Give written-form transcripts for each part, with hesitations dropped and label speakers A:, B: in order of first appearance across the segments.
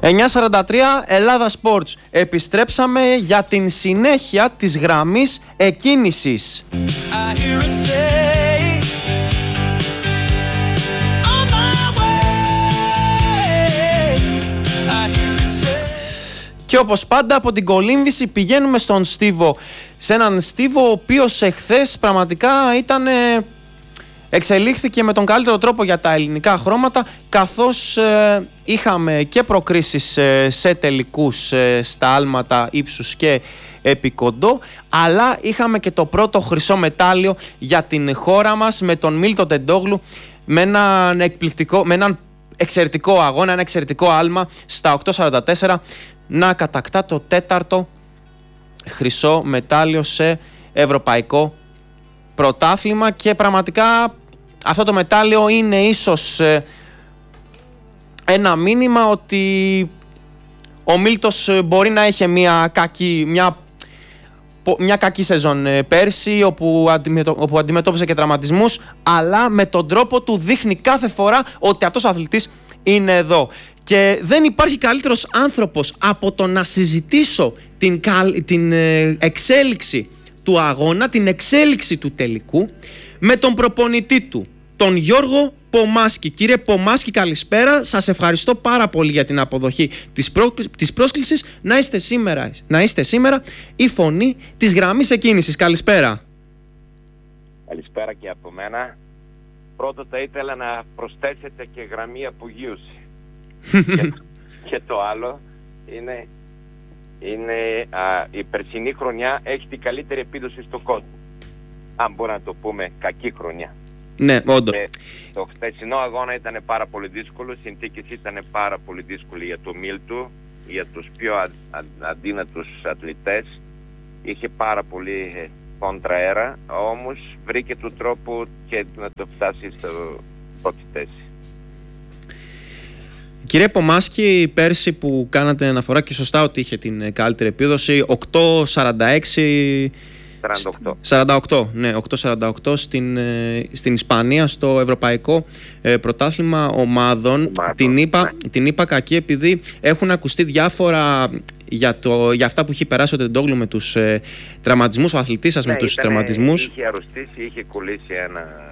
A: 9:43 Ελλάδα Sports. Επιστρέψαμε για την συνέχεια της γραμμής εκκίνησης. Και όπως πάντα από την κολύμβηση πηγαίνουμε στον Στίβο. Σε έναν Στίβο ο οποίος εχθές πραγματικά εξελίχθηκε με τον καλύτερο τρόπο για τα ελληνικά χρώματα, καθώς είχαμε και προκρίσεις σε τελικούς στα άλματα ύψους και επικοντό, αλλά είχαμε και το πρώτο χρυσό μετάλλιο για την χώρα μας με τον Μίλτο Τεντόγλου, με έναν εξαιρετικό αγώνα, ένα εξαιρετικό άλμα στα 8:44, να κατακτά το τέταρτο χρυσό μετάλλιο σε ευρωπαϊκό πρωτάθλημα. Και πραγματικά αυτό το μετάλλιο είναι ίσως ένα μήνυμα ότι ο Μίλτος μπορεί να είχε μια κακή σεζόν πέρσι, όπου αντιμετώπισε και τραυματισμούς, αλλά με τον τρόπο του δείχνει κάθε φορά ότι αυτός ο αθλητής είναι εδώ. Και δεν υπάρχει καλύτερος άνθρωπος από το να συζητήσω την εξέλιξη του αγώνα, την εξέλιξη του τελικού, με τον προπονητή του, τον Γιώργο Πομάσκη. Κύριε Πομάσκη, καλησπέρα. Σας ευχαριστώ πάρα πολύ για την αποδοχή της πρόσκλησης να είστε σήμερα η φωνή της γραμμής εκκίνησης. Καλησπέρα.
B: Καλησπέρα και από μένα. Πρώτα θα ήθελα να προσθέσετε και γραμμή απογείωση. Και το άλλο είναι η περσινή χρονιά έχει την καλύτερη επίδοση στον κόσμο. Αν μπορούμε να το πούμε κακή χρονιά.
A: Ναι, όντως.
B: Το χθεσινό αγώνα ήταν πάρα πολύ δύσκολο, οι συνθήκες ήταν πάρα πολύ δύσκολοι για το Μίλτο, για τους πιο αδύνατους αθλητές. Είχε πάρα πολύ κόντρα-αέρα, όμως βρήκε τον τρόπο και να το φτάσει στο πρώτη θέση.
A: Κύριε Πομάσκη, πέρσι που κάνατε αναφορά και σωστά ότι είχε την καλύτερη επίδοση, 8:48, ναι, 8:48 στην Ισπανία, στο Ευρωπαϊκό Πρωτάθλημα Ομάδων. Την είπα κακή επειδή έχουν ακουστεί διάφορα για αυτά που έχει περάσει ο Τεντόγλου με τους τραυματισμούς, ο αθλητής σας με τους τραυματισμούς.
B: Είχε αρρωστήσει, είχε κολλήσει ένα...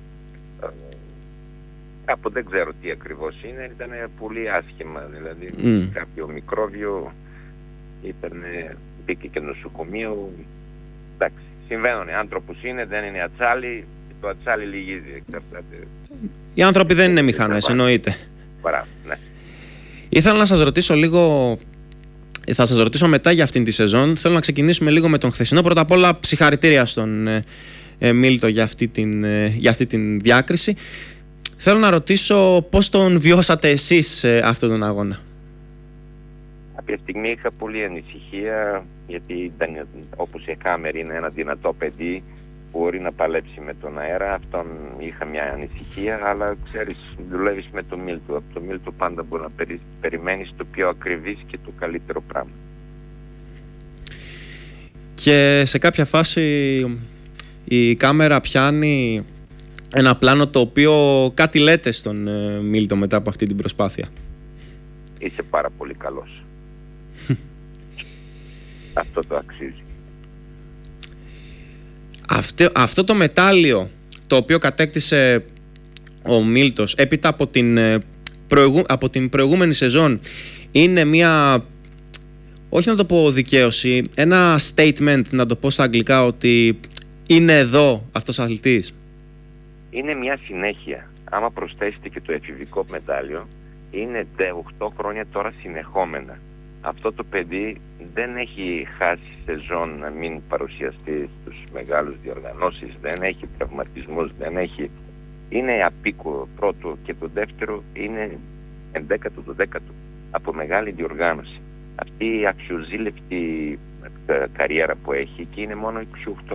B: Από δεν ξέρω τι ακριβώς είναι, ήταν πολύ άσχημα, δηλαδή κάποιο μικρόβιο, μπήκε και νοσοκομείο. Εντάξει, συμβαίνουν, άνθρωπος είναι, δεν είναι ατσάλι, το ατσάλι λυγίζει.
A: Οι άνθρωποι δεν είναι μηχανές, εννοείται.
B: Μπράβο, ναι.
A: Ήθελα να σας ρωτήσω λίγο, θα σας ρωτήσω μετά για αυτήν τη σεζόν. Θέλω να ξεκινήσουμε λίγο με τον χθεσινό. Πρώτα απ' όλα συγχαρητήρια στον Μίλτο για αυτή την διάκριση. Θέλω να ρωτήσω πώς τον βιώσατε εσείς αυτόν τον αγώνα.
B: Κάποια στιγμή είχα πολύ ανησυχία, γιατί ήταν, όπως η Κάμερ είναι ένα δυνατό παιδί που μπορεί να παλέψει με τον αέρα. Αυτόν είχα μια ανησυχία, αλλά ξέρεις, δουλεύεις με τον Μίλτο. Από τον Μίλτο πάντα μπορεί να περιμένεις το πιο ακριβής και το καλύτερο πράγμα.
A: Και σε κάποια φάση η κάμερα πιάνει ένα πλάνο το οποίο κάτι λέτε στον Μίλτο μετά από αυτή την προσπάθεια.
B: Είσαι πάρα πολύ καλός. Αυτό το αξίζει.
A: Αυτό το μετάλλιο το οποίο κατέκτησε ο Μίλτος έπειτα από την προηγούμενη σεζόν είναι μια, όχι να το πω δικαίωση, ένα statement, να το πω στα αγγλικά, ότι είναι εδώ αυτός ο αθλητής.
B: Είναι μια συνέχεια. Άμα προσθέσετε και το εφηβικό μετάλλιο, είναι 8 χρόνια τώρα συνεχόμενα. Αυτό το παιδί δεν έχει χάσει σεζόν να μην παρουσιαστεί στους μεγάλους διοργανώσεις, δεν έχει τραυματισμούς, δεν έχει... Είναι απίκο πρώτο, και το δεύτερο είναι 11ο το 10ο από μεγάλη διοργάνωση. Αυτή η αξιοζήλευτη καριέρα που έχει και είναι μόνο 28.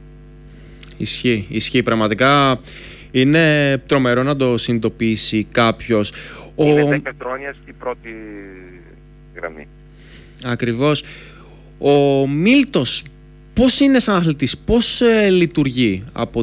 A: Ισχύει πραγματικά. Είναι τρομερό να το συνειδητοποιήσει κάποιος.
B: Είναι 10 χρόνια στην πρώτη γραμμή.
A: Ακριβώς. Ο Μίλτος πώς είναι σαν αθλητής, πώς λειτουργεί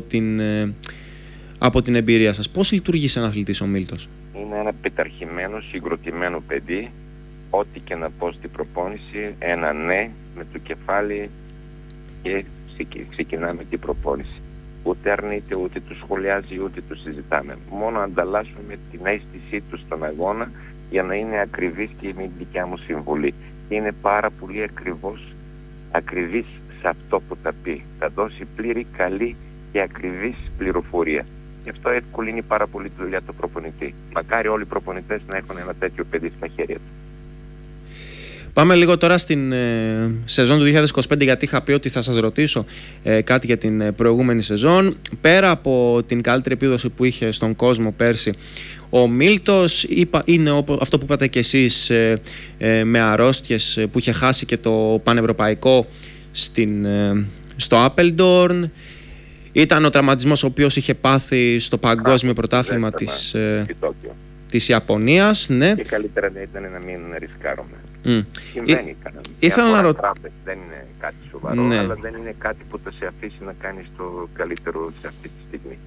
A: από την εμπειρία σας, πώς λειτουργεί σαν αθλητής ο Μίλτος?
B: Είναι ένα πεταρχημένο, συγκροτημένο παιδί, ό,τι και να πω στην προπόνηση, ένα ναι με το κεφάλι και ξεκινάμε την προπόνηση. Ούτε αρνείται, ούτε του σχολιάζει, ούτε του συζητάμε. Μόνο ανταλλάσσουμε την αίσθησή του στον αγώνα για να είναι ακριβής, και με δικιά μου συμβουλή. Είναι πάρα πολύ ακριβής σε αυτό που θα πει. Θα δώσει πλήρη, καλή και ακριβής πληροφορία. Γι' αυτό ευκολύνει πάρα πολύ τη δουλειά του προπονητή. Μακάρι όλοι οι προπονητές να έχουν ένα τέτοιο παιδί στα χέρια του.
A: Πάμε λίγο τώρα στην σεζόν του 2025, γιατί είχα πει ότι θα σας ρωτήσω κάτι για την προηγούμενη σεζόν. Πέρα από την καλύτερη επίδοση που είχε στον κόσμο πέρσι, ο Μίλτος είναι αυτό που είπατε και εσείς, με αρρώστιες, που είχε χάσει και το πανευρωπαϊκό στο Apeldoorn. Ήταν ο τραυματισμός ο οποίος είχε πάθει στο παγκόσμιο πρωτάθλημα της Ιαπωνίας. Ναι.
B: Και καλύτερα ήταν να μην ρισκάρουμε. Συμβαίνει κανένα.
A: Ήθελα να ρωτήσω.
B: Δεν είναι κάτι σοβαρό, ναι, αλλά δεν είναι κάτι που θα σε αφήσει να κάνεις το καλύτερο σε αυτή τη στιγμή.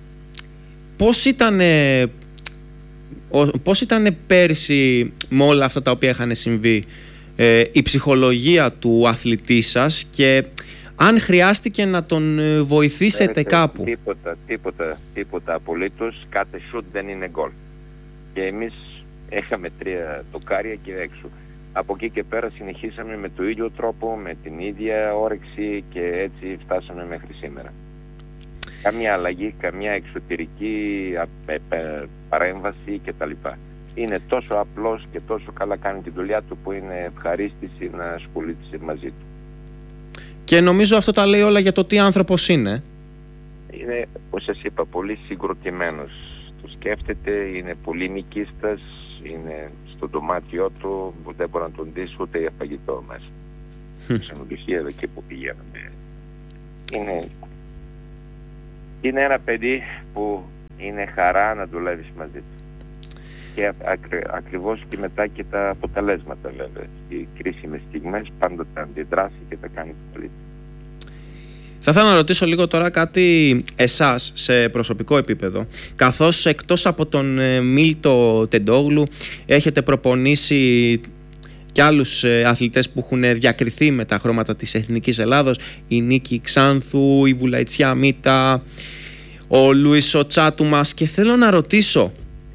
B: Πώς ήταν πέρσι, με όλα αυτά τα οποία είχαν συμβεί, η ψυχολογία του αθλητή σας, και αν χρειάστηκε να τον βοηθήσετε κάπου? Τίποτα απολύτως. Κάθε σουτ δεν είναι γκολ. Και εμείς είχαμε 3 τοκάρια και έξω. Από εκεί και πέρα συνεχίσαμε με το ίδιο τρόπο, με την ίδια όρεξη, και έτσι φτάσαμε μέχρι σήμερα. Καμία αλλαγή, καμία εξωτερική παρέμβαση κτλ. Είναι τόσο απλός και τόσο καλά κάνει τη δουλειά του, που είναι ευχαρίστηση να ασχολείται μαζί του. Και
A: νομίζω αυτό τα λέει όλα για το τι άνθρωπος είναι.
B: Είναι, όπως σας είπα, πολύ συγκροτημένος. Το σκέφτεται, είναι πολύ νικίστας, είναι στο δωμάτιό του, που δεν μπορεί να τον δεις ούτε για φαγητό μέσα. Στο ξενοδοχείο εκεί που πηγαίνουμε. Είναι ένα παιδί που είναι χαρά να δουλεύεις μαζί του. Και ακριβώς και μετά και τα αποτελέσματα, βέβαια. Οι κρίσιμες στιγμές πάντα τα αντιδράσει και τα κάνει πολύ.
A: Θα ήθελα να ρωτήσω λίγο τώρα κάτι εσάς σε προσωπικό επίπεδο, καθώς εκτός από τον Μίλτο Τεντόγλου έχετε προπονήσει και άλλους αθλητές που έχουν διακριθεί με τα χρώματα της Εθνικής Ελλάδος, η Νίκη Ξάνθου, η Βουλαϊτσιά Μίτα, ο Λούις ο Τσάτουμας, και θέλω να ρωτήσω,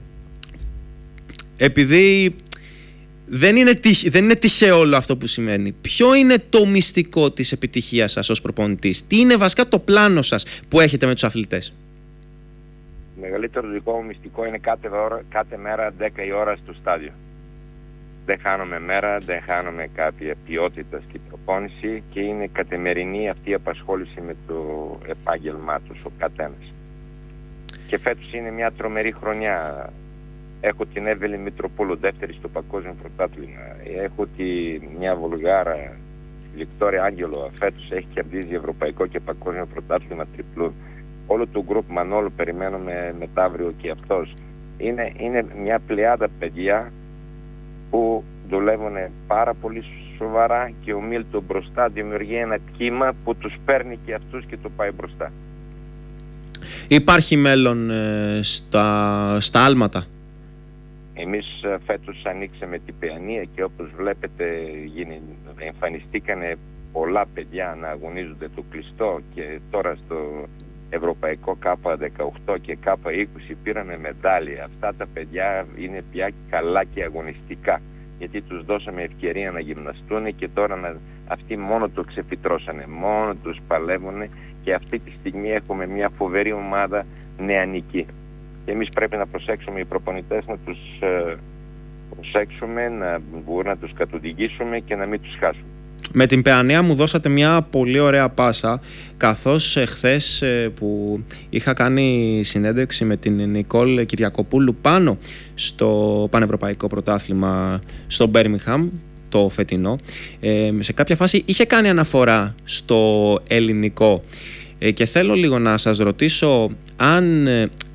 A: επειδή δεν είναι τυχαίο όλο αυτό που σημαίνει, ποιο είναι το μυστικό της επιτυχίας σας ως προπονητής? Τι είναι βασικά το πλάνο σας που έχετε με τους αθλητές?
B: Το μεγαλύτερο δικό μου μυστικό είναι κάθε μέρα 10 η ώρα στο στάδιο. Δεν χάνουμε μέρα, δεν χάνουμε κάποια ποιότητα στην προπόνηση, και είναι καθημερινή αυτή η απασχόληση με το επάγγελμά τους ο καθένας. Και φέτος είναι μια τρομερή χρονιά. Έχω την Εύελη Μητροπούλου, δεύτερη στο παγκόσμιο πρωτάθλημα. Έχω μια Βουλγάρα, Βικτόρια Άγγελο, φέτος έχει κερδίσει ευρωπαϊκό και παγκόσμιο πρωτάθλημα τριπλούν. Όλο το γκρουπ Μανόλου περιμένουμε μεταύριο και αυτός. Είναι μια πλειάδα παιδιά που δουλεύουν πάρα πολύ σοβαρά, και ο Μίλτο μπροστά δημιουργεί ένα κύμα που τους παίρνει και αυτούς και το πάει μπροστά.
A: Υπάρχει μέλλον στα άλματα?
B: Εμείς φέτος ανοίξαμε την Παιανία, και όπως βλέπετε εμφανιστήκανε πολλά παιδιά να αγωνίζονται το κλειστό, και τώρα στο Ευρωπαϊκό K18 και K20 πήραμε μετάλλια. Αυτά τα παιδιά είναι πια καλά και αγωνιστικά, γιατί τους δώσαμε ευκαιρία να γυμναστούν, και τώρα αυτοί μόνο το ξεφυτρώσανε, μόνο τους παλεύουν, και αυτή τη στιγμή έχουμε μια φοβερή ομάδα νεανική. Και εμείς πρέπει να προσέξουμε, οι προπονητές να τους προσέξουμε, να μπορούμε να τους καθοδηγήσουμε και να μην τους χάσουμε.
A: Με την Παιανία μου δώσατε μια πολύ ωραία πάσα, καθώς χθες που είχα κάνει συνέντευξη με την Νικόλ Κυριακοπούλου πάνω στο Πανευρωπαϊκό Πρωτάθλημα στο Μπέρμιγχαμ, το φετινό, σε κάποια φάση είχε κάνει αναφορά στο ελληνικό, και θέλω λίγο να σας ρωτήσω αν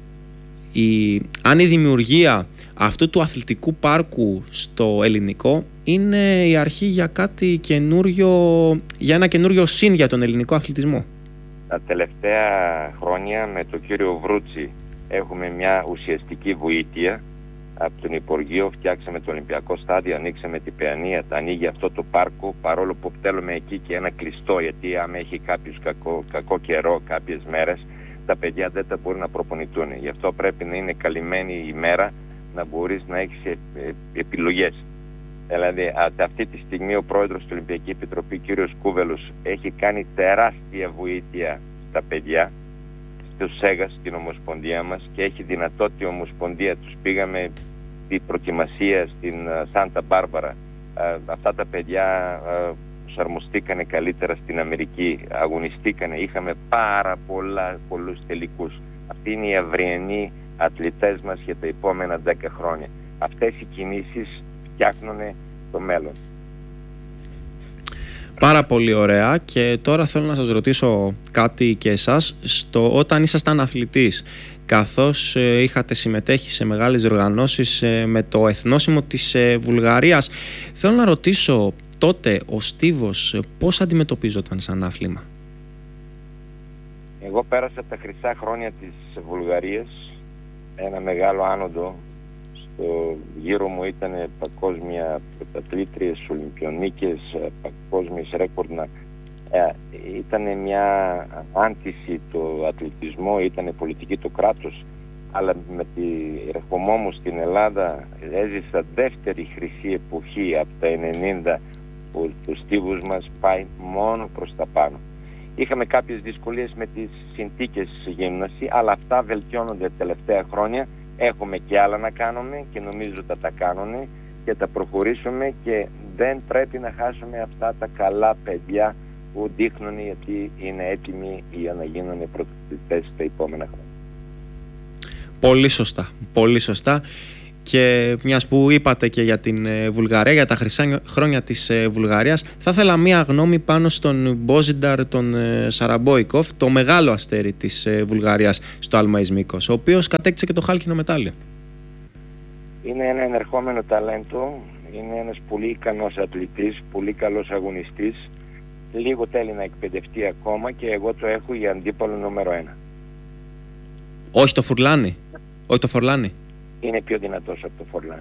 A: η δημιουργία αυτού του αθλητικού πάρκου στο ελληνικό είναι η αρχή για κάτι καινούριο, για ένα καινούριο συν για τον ελληνικό αθλητισμό.
B: Τα τελευταία χρόνια με τον κύριο Βρούτσι έχουμε μια ουσιαστική βοήθεια Από τον Υπουργείο φτιάξαμε το Ολυμπιακό Στάδιο, ανοίξαμε την Παιανία, ανοίγει αυτό το πάρκο, παρόλο που θέλουμε εκεί και ένα κλειστό, γιατί άμα έχει κάποιος κακό καιρό κάποιες μέρες, τα παιδιά δεν θα μπορούν να προπονηθούν. Γι' αυτό πρέπει να είναι καλυμμένη η μέρα, να μπορείς να έχεις επιλογές. Δηλαδή, αυτή τη στιγμή ο πρόεδρος του Ολυμπιακή Επιτροπή, κ. Κούβελος, έχει κάνει τεράστια βοήθεια στα παιδιά, στο ΣΕΓΑ, στην Ομοσπονδία μας, και έχει δυνατότητα η Ομοσπονδία. Τους πήγαμε στην προετοιμασία στην Σάντα Μπάρμπαρα. Αυτά τα παιδιά προσαρμοστήκανε καλύτερα στην Αμερική, αγωνιστήκανε, είχαμε πολλούς τελικούς. Αυτοί είναι οι αυριανοί αθλητές μας για τα επόμενα 10 χρόνια. Αυτές οι κινήσεις φτιάχνουν το μέλλον.
A: Πάρα πολύ ωραία. Και τώρα θέλω να σας ρωτήσω κάτι και εσάς. Όταν ήσασταν αθλητής, καθώς είχατε συμμετέχει σε μεγάλες διοργανώσεις με το εθνόσημο της Βουλγαρίας, θέλω να ρωτήσω τότε ο Στίβος πώς αντιμετωπίζονταν σαν άθλημα?
B: Εγώ πέρασα τα χρυσά χρόνια της Βουλγαρίας, ένα μεγάλο άνοδο. Στο γύρο μου ήταν παγκόσμια πρωταθλήτριες, Ολυμπιονίκες, παγκόσμιες ρέκορντ. Ήταν μιαάντιση του αθλητισμού, ήταν πολιτική του κράτους, αλλά με τη ερχομό μου στην Ελλάδα έζησα δεύτερη χρυσή εποχή από τα 90, που ο Στίβος μας πάει μόνο προς τα πάνω. Είχαμε κάποιες δυσκολίες με τις συνθήκες γύμναση, αλλά αυτά βελτιώνονται τελευταία χρόνια. Έχουμε και άλλα να κάνουμε και νομίζω θα τα κάνουμε και θα προχωρήσουμε, και δεν πρέπει να χάσουμε αυτά τα καλά παιδιά που δείχνουν γιατί είναι έτοιμοι για να γίνουν πρωταθλητές τα επόμενα χρόνια.
A: Πολύ σωστά, πολύ σωστά. Και μιας που είπατε και για την Βουλγαρία, για τα χρυσά χρόνια της Βουλγαρίας, θα ήθελα μία γνώμη πάνω στον Μπόζινταρ, τον Σαραμπόικοφ, το μεγάλο αστέρι της Βουλγαρίας στο άλμα εις Μύκος, ο οποίος κατέκτησε και το χάλκινο μετάλλιο.
B: Είναι ένα ενερχόμενο ταλέντο, είναι ένας πολύ ικανός αθλητής, πολύ καλός αγωνιστής. Λίγο θέλει να εκπαιδευτεί ακόμα και εγώ το έχω για αντίπαλο νούμερο 1.
A: Όχι το Φουρλάνι? Όχι το Φορλάνι?
B: Είναι πιο δυνατός από το Φορλάνι.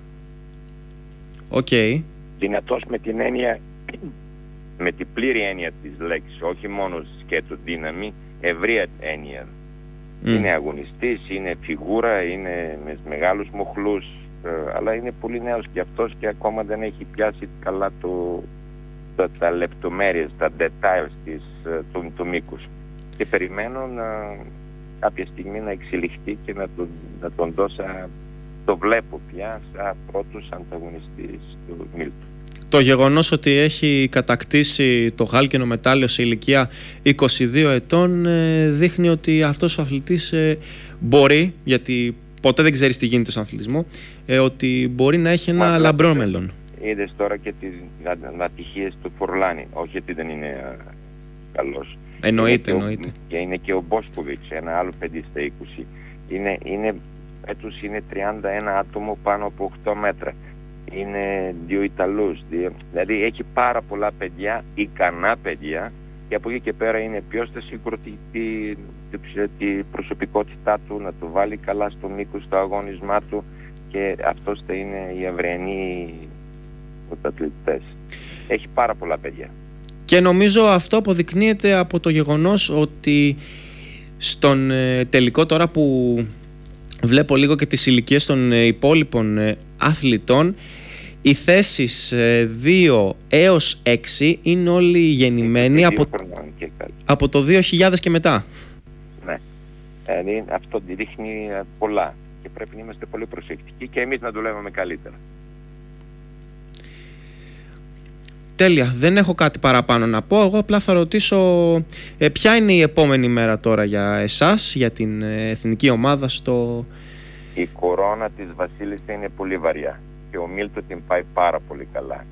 A: Οκ.
B: Δυνατός με την έννοια, με την πλήρη έννοια της λέξης, όχι μόνο σκέτο δύναμη, ευρεία έννοια. Είναι αγωνιστής, είναι φιγούρα, είναι με μεγάλους μοχλούς, αλλά είναι πολύ νέος και αυτός και ακόμα δεν έχει πιάσει καλά τα λεπτομέρειες, τα details του μήκους. Και περιμένω κάποια στιγμή να εξελιχθεί και να τον δώσω, το βλέπω πια σαν πρώτος ανταγωνιστής του Μίλτου.
A: Το γεγονός ότι έχει κατακτήσει το χάλκινο μετάλλιο σε ηλικία 22 ετών δείχνει ότι αυτός ο αθλητής μπορεί, γιατί ποτέ δεν ξέρεις τι γίνεται στον αθλητισμό, ότι μπορεί να έχει ένα λαμπρό μέλλον.
B: Είδες τώρα και τις ατυχίες του Φορλάνι, όχι γιατί δεν είναι καλός.
A: Εννοείται.
B: Και είναι και ο Μπόσκοβιτς, ένα άλλο παιδί στα 20. Έτους είναι 31 άτομο πάνω από 8 μέτρα. Είναι 2 Ιταλούς. Δηλαδή έχει πάρα πολλά παιδιά, ικανά παιδιά, και από εκεί και πέρα είναι ποιος θα σίγουρο την προσωπικότητά του, να το βάλει καλά στο μήκος στο αγώνισμά του, και αυτός θα είναι οι αυριανοί πρωταθλητές. Έχει πάρα πολλά παιδιά. Και
A: νομίζω αυτό αποδεικνύεται από το γεγονός ότι στον τελικό, τώρα που βλέπω λίγο και τις ηλικίες των υπόλοιπων αθλητών, οι θέσεις 2 έως 6 είναι όλοι γεννημένοι από το 2000 και μετά.
B: Ναι, αυτό δείχνει πολλά και πρέπει να είμαστε πολύ προσεκτικοί και εμείς να δουλεύουμε καλύτερα.
A: Τέλεια, δεν έχω κάτι παραπάνω να πω. Εγώ απλά θα ρωτήσω ποια είναι η επόμενη μέρα τώρα για εσάς, για την εθνική ομάδα στο...
B: Η κορώνα της Βασίλισσα είναι πολύ βαριά και ο Μίλτο την πάει πάρα πολύ καλά.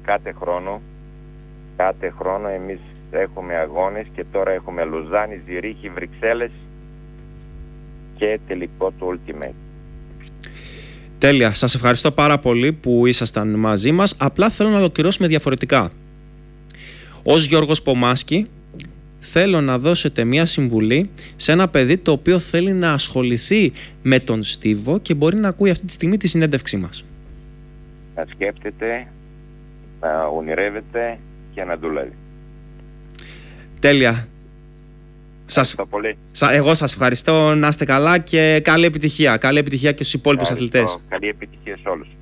B: Κάθε χρόνο εμείς έχουμε αγώνες και τώρα έχουμε Λοζάνη, Ζηρίχη, Βρυξέλλες και τελικό του Ultimate.
A: Τέλεια, σας ευχαριστώ πάρα πολύ που ήσασταν μαζί μας. Απλά θέλω να ολοκληρώσουμε διαφορετικά. Ως Γιώργος Πομάσκι θέλω να δώσετε μια συμβουλή σε ένα παιδί το οποίο θέλει να ασχοληθεί με τον στίβο και μπορεί να ακούει αυτή τη στιγμή τη συνέντευξή μας.
B: Να σκέφτεται, να ονειρεύεται και να δουλεύει.
A: Τέλεια.
B: Πολύ.
A: Εγώ σας ευχαριστώ, να είστε καλά και καλή επιτυχία. Καλή επιτυχία και στους υπόλοιπους αθλητές.
B: Καλή επιτυχία σε όλους.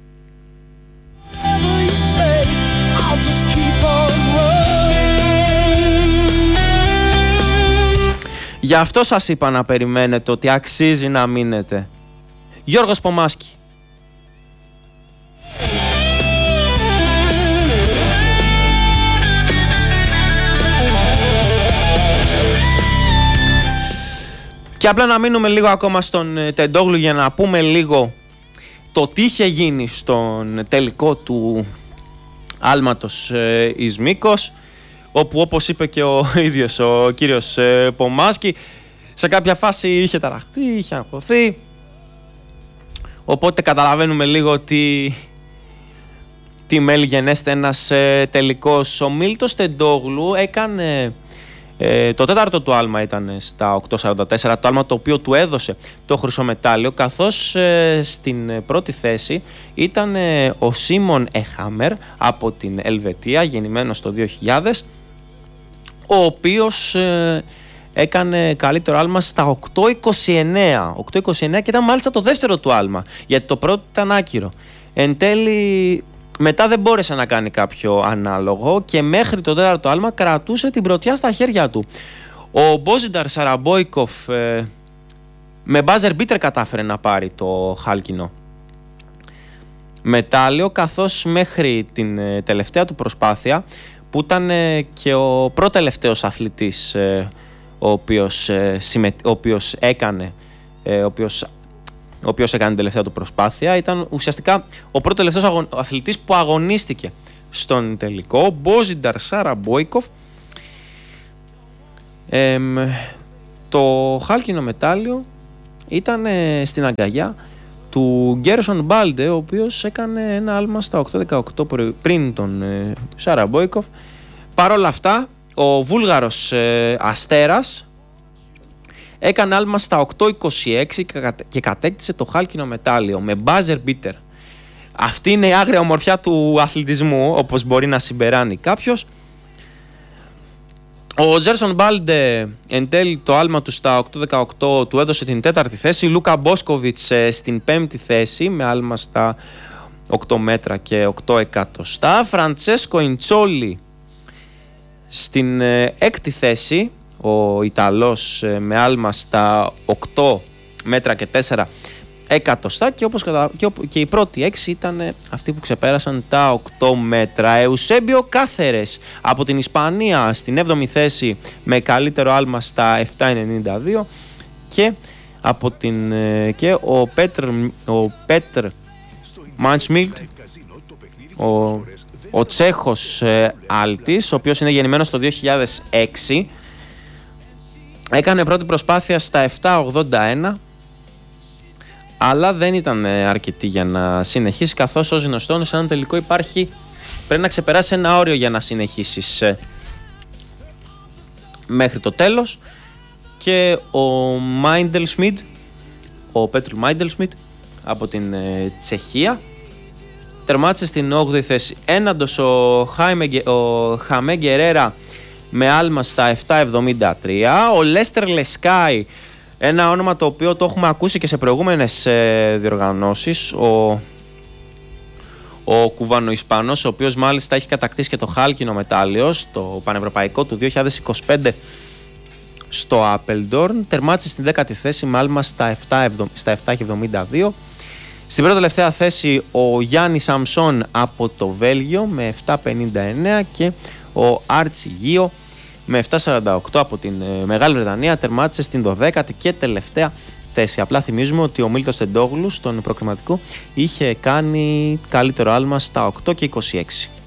A: Γι' αυτό σας είπα να περιμένετε, ότι αξίζει να μείνετε. Γιώργος Πομάσκη. Και απλά να μείνουμε λίγο ακόμα στον Τεντόγλου για να πούμε λίγο το τι είχε γίνει στον τελικό του άλματος Ισμίκος, όπου όπως είπε και ο ίδιος ο κύριος Πομάσκη, σε κάποια φάση είχε ταραχτεί, είχε αγχωθεί, οπότε καταλαβαίνουμε λίγο τι μέλη γενέστε ένας τελικός. Ο Μίλτος Τεντόγλου έκανε το τέταρτο του άλμα, ήταν στα 8.44, το άλμα το οποίο του έδωσε το χρυσό μετάλλιο, καθώς στην πρώτη θέση ήταν ο Σίμον Εχάμερ από την Ελβετία, γεννημένος το 2000, ο οποίος έκανε καλύτερο άλμα στα 8.29 και ήταν μάλιστα το δεύτερο του άλμα, γιατί το πρώτο ήταν άκυρο. Εν τέλει μετά δεν μπόρεσε να κάνει κάποιο ανάλογο και μέχρι το τέταρτο άλμα κρατούσε την πρωτιά στα χέρια του. Ο Μπόζινταρ Σαραμπόικοφ με buzzer beater κατάφερε να πάρει το χάλκινο μετάλλιο, καθώς μέχρι την τελευταία του προσπάθεια, που ήταν και ο πρώτο-τελευταίος αθλητής ο οποίος έκανε την τελευταία του προσπάθεια, ήταν ουσιαστικά ο πρώτο-τελευταίος αθλητής που αγωνίστηκε στον τελικό, ο Μπόζινταρ Σαραμπόικοφ. Το χάλκινο μετάλλιο ήταν στην αγκαλιά του Γκέρσον Μπάλντε, ο οποίος έκανε ένα άλμα στα 8.18 πριν τον Σαραμπόικοφ. Παρ' όλα αυτά, ο Βούλγαρος Αστέρας έκανε άλμα στα 8.26 και κατέκτησε το χάλκινο μετάλλιο με buzzer beater. Αυτή είναι η άγρια ομορφιά του αθλητισμού, όπως μπορεί να συμπεράνει κάποιος. Ο Γκέρσον Μπάλντε εν τέλει το άλμα του στα 8.18 του έδωσε την τέταρτη θέση. Λούκα Μπόσκοβιτς στην πέμπτη θέση με άλμα στα 8 μέτρα και 8 εκατοστά. Φραντσέσκο Ιντσόλι στην έκτη θέση, ο Ιταλός, με άλμα στα 8 μέτρα και 4 εκατοστά, και οι πρώτοι 6 ήταν αυτοί που ξεπέρασαν τα 8 μέτρα. Εουσέμπιο Κάθερες από την Ισπανία στην 7η θέση με καλύτερο άλμα στα 7.92 και ο Πέτρ Μάνσμιλτ, ο Τσέχος άλτης, ο οποίος είναι γεννημένος το 2006, έκανε πρώτη προσπάθεια στα 7.81, αλλά δεν ήταν αρκετή για να συνεχίσει, καθώς ως γνωστόν σε έναν τελικό πρέπει να ξεπεράσει ένα όριο για να συνεχίσεις μέχρι το τέλος. Και ο Πέτρ Μάιντελσμιτ από την Τσεχία τερμάτισε στην 8η θέση. Έναντος ο Χαμέ Γκερέρα με άλμα στα 7.73. Ο Λέστερ Λεσκάι, ένα όνομα το οποίο το έχουμε ακούσει και σε προηγούμενες διοργανώσεις, ο Κουβανοϊσπανός, ο οποίος μάλιστα έχει κατακτήσει και το χάλκινο μετάλλιο στο πανευρωπαϊκό του 2025 στο Άπελντορν, τερμάτισε στην 10η θέση με άλμα στα 7.72. Στην πρώτη τελευταία θέση ο Γιάννη Σαμσόν από το Βέλγιο με 7.59 και ο Άρτσι Γιο με 7.48 από την Μεγάλη Βρετανία τερμάτισε στην 12η και τελευταία θέση. Απλά θυμίζουμε ότι ο Μίλτος Τεντόγλου στον προκριματικό είχε κάνει καλύτερο άλμα στα 8.26.